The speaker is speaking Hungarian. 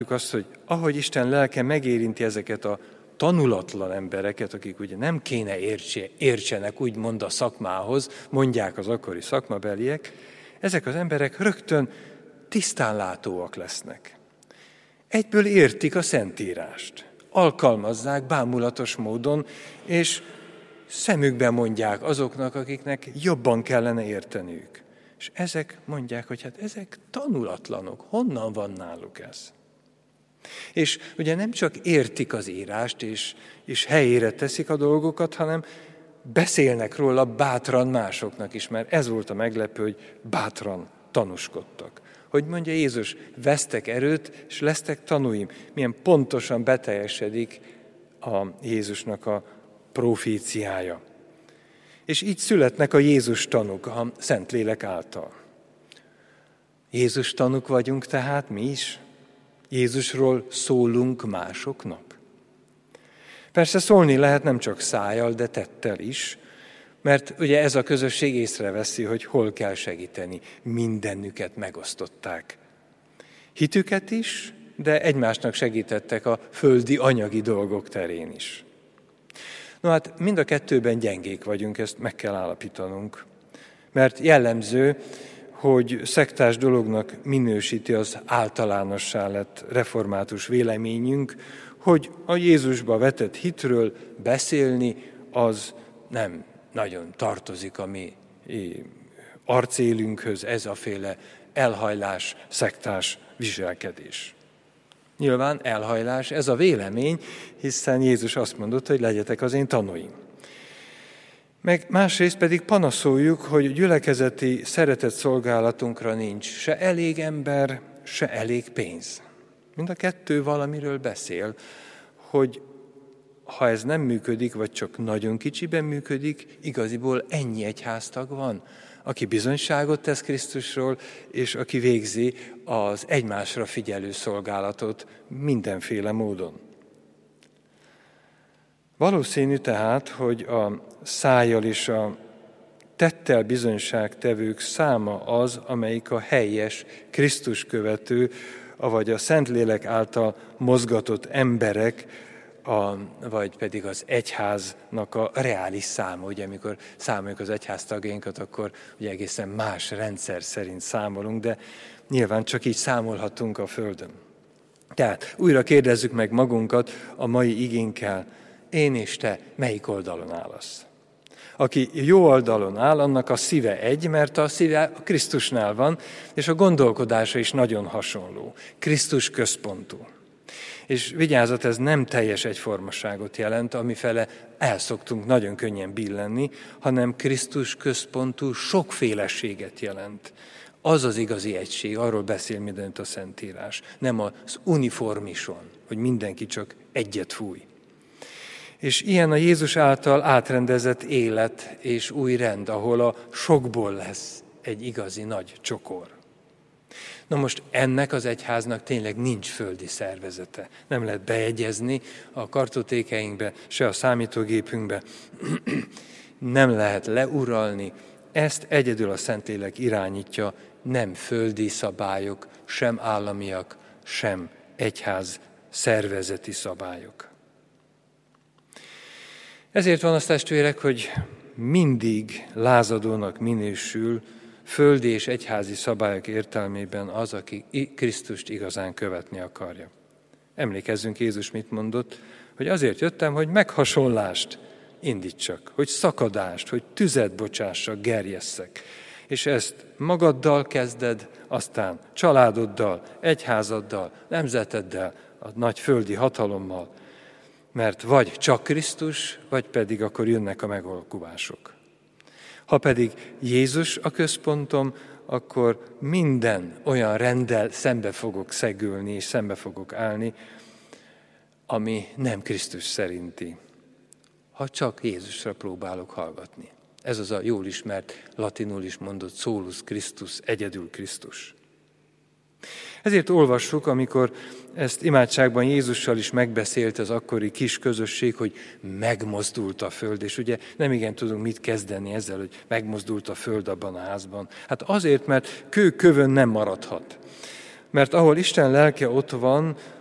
azt, hogy ahogy Isten lelke megérinti ezeket a tanulatlan embereket, akik ugye nem kéne értsenek úgymond a szakmához, mondják az akkori szakmabeliek, ezek az emberek rögtön tisztánlátóak lesznek. Egyből értik a Szentírást, alkalmazzák bámulatos módon, és szemükbe mondják azoknak, akiknek jobban kellene érteniük. És ezek mondják, hogy hát ezek tanulatlanok, honnan van náluk ez? És ugye nem csak értik az írást, és helyére teszik a dolgokat, hanem beszélnek róla bátran másoknak is, mert ez volt a meglepő, hogy bátran tanúskodtak. Hogy mondja Jézus, vesztek erőt, és lesztek tanúim. Milyen pontosan beteljesedik a Jézusnak a proféciája. És így születnek a Jézus tanúk a Szentlélek által. Jézus tanúk vagyunk tehát mi is? Jézusról szólunk másoknak? Persze szólni lehet nem csak szájjal, de tettel is, mert ugye ez a közösség észreveszi, hogy hol kell segíteni. Mindenüket megosztották. Hitüket is, de egymásnak segítettek a földi anyagi dolgok terén is. No hát mind a kettőben gyengék vagyunk, ezt meg kell állapítanunk. Mert jellemző, hogy szektás dolognak minősíti az általánossá lett református véleményünk, hogy a Jézusba vetett hitről beszélni az nem nagyon tartozik a mi arcélünkhöz, ez a féle elhajlás, szektás viselkedés. Nyilván elhajlás, ez a vélemény, hiszen Jézus azt mondott, hogy legyetek az én tanúim. Meg másrészt pedig panaszoljuk, hogy gyülekezeti szeretett szolgálatunkra nincs se elég ember, se elég pénz. Mind a kettő valamiről beszél, hogy ha ez nem működik, vagy csak nagyon kicsiben működik, igaziból ennyi egyháztag van, aki bizonyságot tesz Krisztusról, és aki végzi az egymásra figyelő szolgálatot mindenféle módon. Valószínű tehát, hogy a szájjal és a tettel bizonyságtevők száma az, amelyik a helyes, Krisztus követő, avagy a Szentlélek által mozgatott emberek, vagy pedig az egyháznak a reális száma. Ugye, amikor számoljuk az egyház tagjainkat, akkor ugye egészen más rendszer szerint számolunk, de nyilván csak így számolhatunk a Földön. Tehát újra kérdezzük meg magunkat a mai igénkkel, én és te melyik oldalon állasz? Aki jó oldalon áll, annak a szíve egy, mert a szíve a Krisztusnál van, és a gondolkodása is nagyon hasonló. Krisztus központú. És vigyázat, ez nem teljes egyformaságot jelent, amifele elszoktunk nagyon könnyen billenni, hanem Krisztus központú sokféleséget jelent. Az az igazi egység, arról beszél mindent a Szentírás. Nem az uniformison, hogy mindenki csak egyet fúj. És ilyen a Jézus által átrendezett élet és új rend, ahol a sokból lesz egy igazi nagy csokor. Na most ennek az egyháznak tényleg nincs földi szervezete. Nem lehet bejegyezni a kartotékeinkbe, se a számítógépünkbe. Nem lehet leuralni. Ezt egyedül a Szentlélek irányítja, nem földi szabályok, sem államiak, sem egyház szervezeti szabályok. Ezért van az, testvérek, hogy mindig lázadónak minősül földi és egyházi szabályok értelmében az, aki Krisztust igazán követni akarja. Emlékezzünk, Jézus mit mondott, hogy azért jöttem, hogy meghasonlást indítsak, hogy szakadást, hogy tüzet bocsássak, gerjesszek. És ezt magaddal kezded, aztán családoddal, egyházaddal, nemzeteddel, a nagy földi hatalommal, mert vagy csak Krisztus, vagy pedig akkor jönnek a megalkuvások. Ha pedig Jézus a központom, akkor minden olyan renddel szembe fogok szegülni és szembe fogok állni, ami nem Krisztus szerinti. Ha csak Jézusra próbálok hallgatni. Ez az a jól ismert, latinul is mondott solus Christus, egyedül Krisztus. Ezért olvassuk, amikor ezt imádságban Jézussal is megbeszélt az akkori kis közösség, hogy megmozdult a föld, és ugye nem igen tudunk mit kezdeni ezzel, hogy megmozdult a föld abban a házban. Hát azért, mert kő kövön nem maradhat. Mert ahol Isten lelke ott van,